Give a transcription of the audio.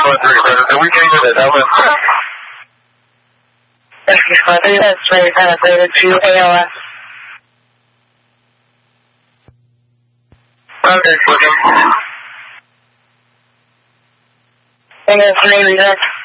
we can't hear that. That's right, rated to ALS. Okay, William. And it's 3 reader.